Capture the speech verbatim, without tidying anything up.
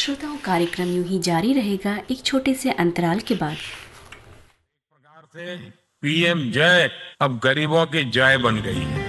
श्रोताओं, कार्यक्रम यूं ही जारी रहेगा एक छोटे से अंतराल के बाद। प्रकार से पीएम जय अब गरीबों की जय बन गई है।